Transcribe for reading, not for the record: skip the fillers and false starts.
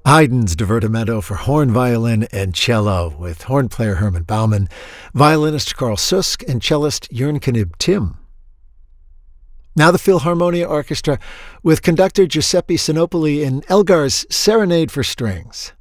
Haydn's Divertimento for horn, violin, and cello with horn player Herman Baumann, violinist Carl Susk, and cellist Jörn Knib Tim. Now the Philharmonia Orchestra with conductor Giuseppe Sinopoli in Elgar's Serenade for Strings.